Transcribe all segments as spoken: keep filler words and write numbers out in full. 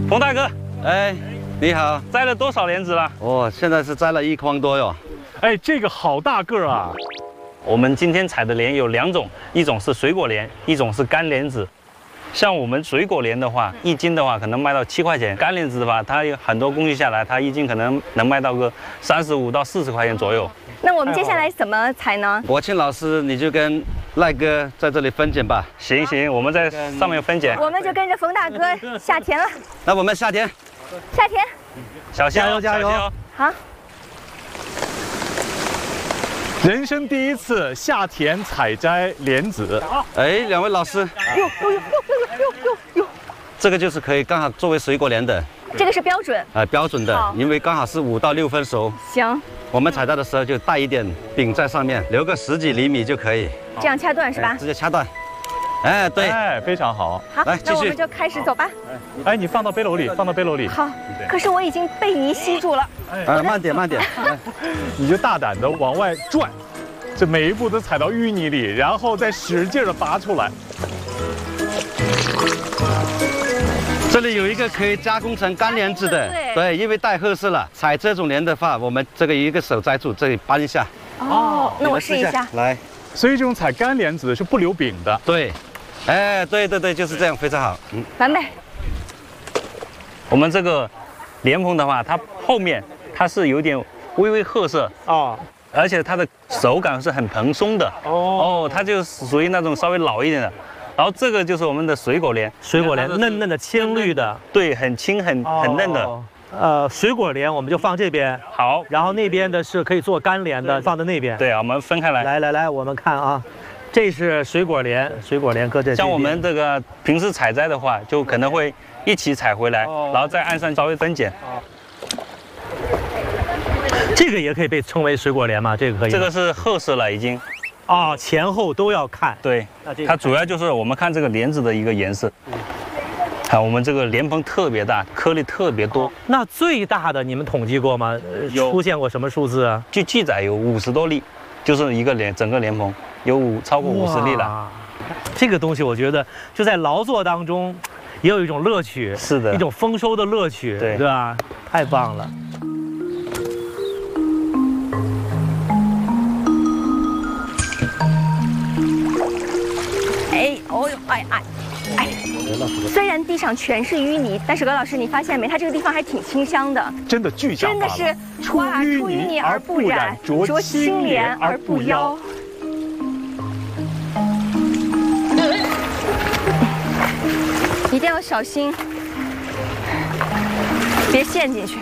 冯大哥， 哎，你好， 摘了多少莲子了？ 哦，现在是摘了一筐多哟。 哎，这个好大个啊！ 我们今天采的莲有两种，一种是水果莲，一种是干莲子。像我们水果莲的话，一斤的话可能卖到七块钱；干莲子的话，它有很多工序下来，它一斤可能能卖到个三十五到四十块钱左右。 那我们接下来怎么采呢？ 国庆老师，你就跟赖哥在这里分拣吧。 行行，我们在上面分拣。 我们就跟着冯大哥下田了。 那我们下田， 下田， 小心哦， 加油加油！ 好。 人生第一次下田采摘莲子。 哎，两位老师， 哟哟哟哟哟哟！ 这个就是可以刚好作为水果莲的， 这个是标准， 呃，标准的好， 因为刚好是五到六分熟。 行， 我们采摘的时候就带一点柄在上面，留个十几厘米就可以， 这样掐断是吧哎？直接掐断。哎，对， 哎，非常好。 好， 来继续那我们就开始走吧。 哎，你放到背篓里，放到背篓里。 好，可是我已经被泥吸住了。 啊，慢点慢点。哎你就大胆的往外转，这每一步都踩到淤泥里，然后再使劲的拔出来。 这里有一个可以加工成干莲子的， 对对，因为太合适了。采这种莲的话，我们这个一个手摘住，这里扳一下。 哦，那我你们试一下。 来， 所以这种采干莲子是不留柄的。 对，哎，对对对，就是这样，非常好。嗯， 完美。 我们这个莲蓬的话，它后面它是有点微微褐色， 啊， 而且它的手感是很蓬松的。 哦， 哦，它就属于那种稍微老一点的。然后这个就是我们的水果莲， 水果莲嫩嫩的、青绿的， 对，很轻很很嫩的。 哦呃，水果莲我们就放这边， 好， 然后那边的是可以做干莲的，放在那边。 对啊，我们分开来。 来来来，我们看啊，这是水果莲，水果莲搁这。 像我们这个平时采摘的话，就可能会一起采回来， 哦然后在岸上稍微分拣。 这个也可以被称为水果莲吗？这个可以吗。 这个是褐色了已经。 啊，前后都要看。 对， 那这个它主要就是我们看这个莲子的一个颜色。啊，我们这个莲蓬特别大，颗粒特别多， 那最大的你们统计过吗？呃有出现过什么数字啊？ 据记载有五十多粒，就是一个莲整个莲蓬有五超过五十粒了。 哇。这个东西我觉得就在劳作当中，也有一种乐趣， 是的一种丰收的乐趣， 对对吧？太棒了。 哎，哦呦，哎哎哎！虽然地上全是淤泥，但是葛老师，你发现没？它这个地方还挺清香的， 真的具象化了。 真的是出哇， 淤出淤泥而泥而不不染染，，着着清清涟涟而而不不妖妖。。 一定要小心，别陷进去。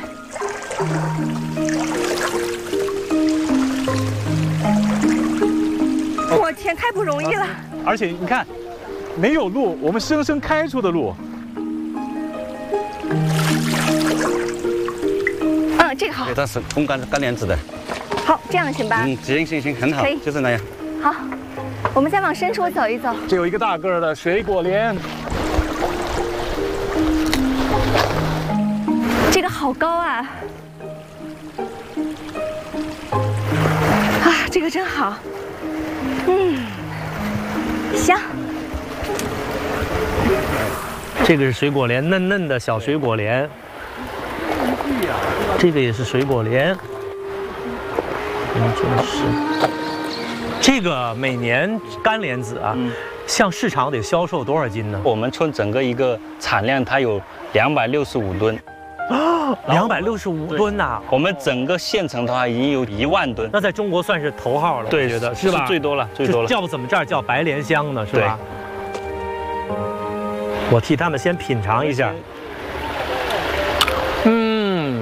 我天，太不容易了！ 而且你看，没有路，我们生生开出的路。 嗯，这个好对，，它是烘干干莲子的。 好，这样行吧？ 嗯，行行行，很好可以， 就是那样。 好，我们再往深处走一走。 这有一个大个儿的水果莲， 这个好高啊！啊，这个真好。嗯，香。 这个是水果莲，嫩嫩的小水果莲。这个也是水果莲。嗯，真是。这个每年干莲子啊， 嗯向市场得销售多少斤呢？ 我们村整个一个产量它有两百六十五吨， 两百六十五吨呐！ 我们整个县城的话已经有一万吨。 那在中国算是头号了， 对， 我觉得是吧？ 最多了，最多了。 叫怎么这儿叫白莲香呢？是吧？我替他们先品尝一下。嗯，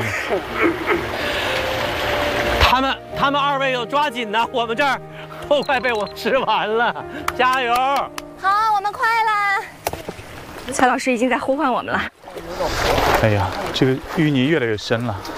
他们他们二位要抓紧呐，我们这儿都快被我吃完了，加油！ 好，我们快了。蔡老师已经在呼唤我们了。 哎呀，这个淤泥越来越深了。